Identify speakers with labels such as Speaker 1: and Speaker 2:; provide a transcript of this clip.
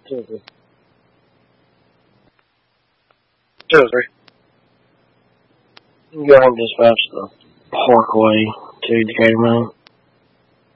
Speaker 1: 2 or 3. 2 or 3. You can go ahead and dispatch the Parkway to Decatur Mountain.